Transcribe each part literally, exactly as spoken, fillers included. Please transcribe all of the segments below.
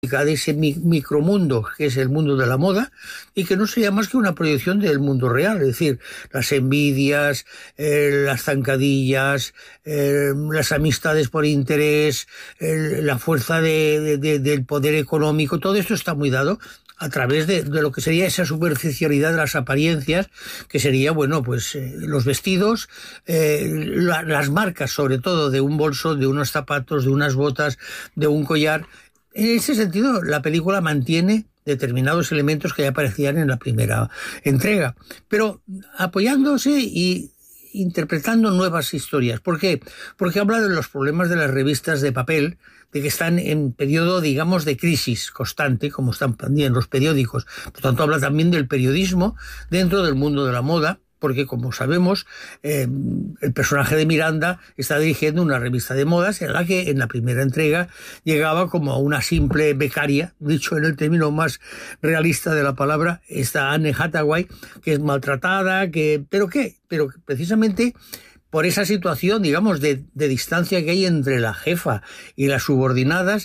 de ese mi micromundo que es el mundo de la moda y que no sería más que una proyección del mundo real, es decir, las envidias, eh, las zancadillas, eh, las amistades por interés, eh, la fuerza de, de, de, del poder económico, todo esto está muy dado a través de, de lo que sería esa superficialidad de las apariencias, que sería, bueno, pues eh, los vestidos, eh, la, las marcas sobre todo de un bolso, de unos zapatos, de unas botas, de un collar. En ese sentido, la película mantiene determinados elementos que ya aparecían en la primera entrega, pero apoyándose y interpretando nuevas historias. ¿Por qué? Porque habla de los problemas de las revistas de papel, de que están en periodo, digamos, de crisis constante, como están también los periódicos. Por tanto, habla también del periodismo dentro del mundo de la moda, porque, como sabemos, eh, el personaje de Miranda está dirigiendo una revista de modas en la que en la primera entrega llegaba como a una simple becaria, dicho en el término más realista de la palabra, esta Anne Hathaway, que es maltratada, que pero qué, pero precisamente por esa situación, digamos, de, de distancia que hay entre la jefa y las subordinadas,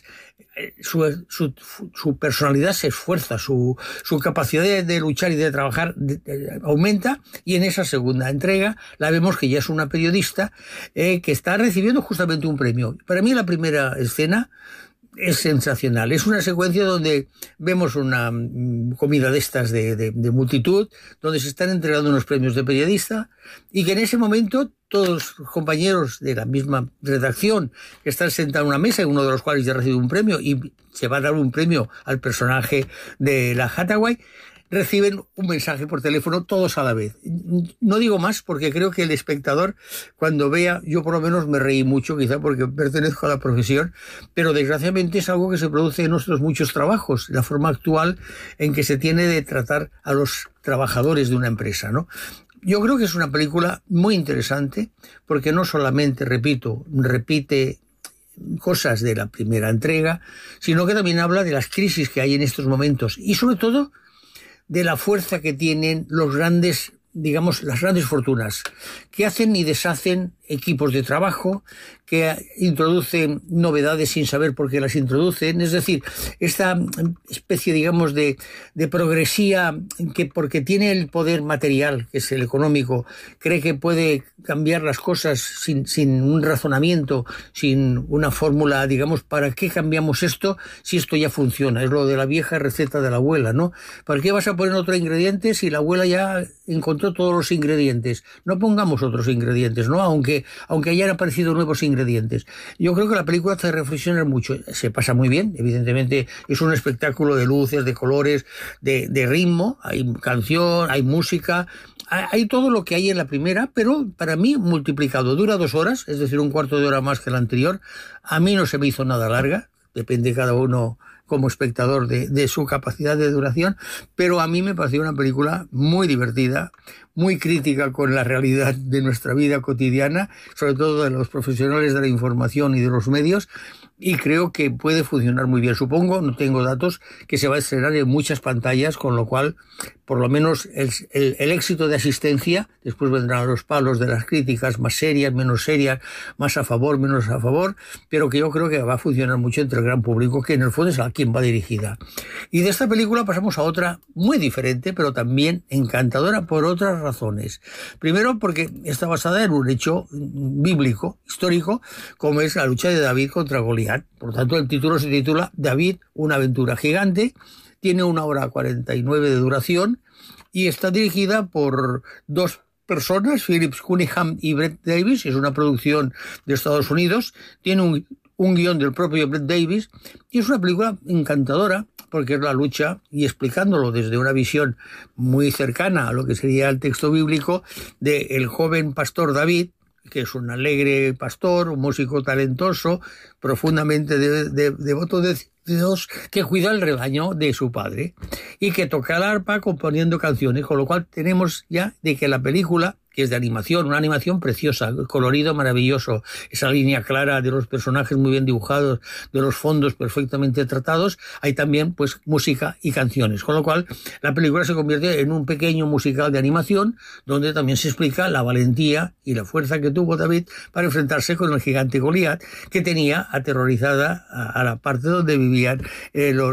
su, su, su personalidad se esfuerza, su, su capacidad de, de luchar y de trabajar de, de, aumenta, y en esa segunda entrega la vemos que ya es una periodista eh, que está recibiendo justamente un premio. Para mí la primera escena es sensacional. Es una secuencia donde vemos una comida de estas de, de, de multitud, donde se están entregando unos premios de periodista y que en ese momento todos los compañeros de la misma redacción que están sentados en una mesa, uno de los cuales ya ha recibido un premio y se va a dar un premio al personaje de la Hathaway, reciben un mensaje por teléfono todos a la vez. No digo más porque creo que el espectador, cuando vea, yo por lo menos me reí mucho, quizá porque pertenezco a la profesión, pero desgraciadamente es algo que se produce en nuestros muchos trabajos, la forma actual en que se tiene de tratar a los trabajadores de una empresa, ¿no? Yo creo que es una película muy interesante porque no solamente, repito, repite cosas de la primera entrega, sino que también habla de las crisis que hay en estos momentos y sobre todo de la fuerza que tienen los grandes, digamos, las grandes fortunas, que hacen y deshacen equipos de trabajo, que introducen novedades sin saber por qué las introducen. Es decir, esta especie, digamos, de, de progresía que porque tiene el poder material, que es el económico, cree que puede cambiar las cosas sin, sin un razonamiento, sin una fórmula, digamos, ¿para qué cambiamos esto si esto ya funciona? Es lo de la vieja receta de la abuela, ¿no? ¿Para qué vas a poner otro ingrediente si la abuela ya encontró todos los ingredientes? No pongamos otros ingredientes, ¿no? Aunque aunque hayan aparecido nuevos ingredientes. Yo creo que la película hace reflexionar mucho. Se pasa muy bien, evidentemente es un espectáculo de luces, de colores, de, de ritmo, hay canción, hay música, hay, hay todo lo que hay en la primera, pero para mí multiplicado. Dura dos horas, es decir, un cuarto de hora más que la anterior. A mí no se me hizo nada larga, depende cada uno como espectador de, de su capacidad de duración, pero a mí me pareció una película muy divertida, muy crítica con la realidad de nuestra vida cotidiana, sobre todo de los profesionales de la información y de los medios, y creo que puede funcionar muy bien. Supongo, no tengo datos, que se va a estrenar en muchas pantallas, con lo cual, por lo menos, el, el, el éxito de asistencia, después vendrán los palos de las críticas, más serias, menos serias, más a favor, menos a favor, pero que yo creo que va a funcionar mucho entre el gran público, que en el fondo es a quien va dirigida. Y de esta película pasamos a otra muy diferente, pero también encantadora por otras razones. Primero, porque está basada en un hecho bíblico, histórico, como es la lucha de David contra Goliat. Por tanto, el título se titula David, una aventura gigante, tiene una hora cuarenta y nueve de duración y está dirigida por dos personas, Philip Cunningham y Brett Davis. Es una producción de Estados Unidos, tiene un, un guión del propio Brett Davis y es una película encantadora porque es la lucha, y explicándolo desde una visión muy cercana a lo que sería el texto bíblico, del joven pastor David, que es un alegre pastor, un músico talentoso, profundamente de, de, devoto de Dios, que cuida el rebaño de su padre y que toca el arpa componiendo canciones, con lo cual tenemos ya de que la película, que es de animación, una animación preciosa, colorido maravilloso, esa línea clara de los personajes muy bien dibujados, de los fondos perfectamente tratados, hay también pues música y canciones, con lo cual la película se convierte en un pequeño musical de animación donde también se explica la valentía y la fuerza que tuvo David para enfrentarse con el gigante Goliat, que tenía aterrorizada a, a la parte donde vivían eh, los